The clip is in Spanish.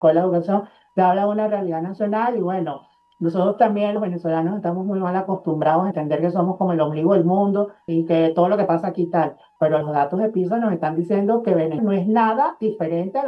con la educación, se habla de una realidad nacional y bueno, nosotros también los venezolanos estamos muy mal acostumbrados a entender que somos como el ombligo del mundo y que todo lo que pasa aquí tal, pero los datos de PISA nos están diciendo que Venezuela no es nada diferente a